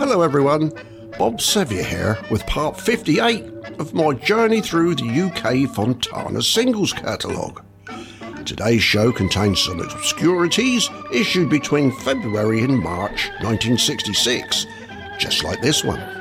Hello everyone, Bob Sevier here with part 58 of my journey through the UK Fontana singles catalogue. Today's show contains some obscurities issued between February and March 1966, just like this one.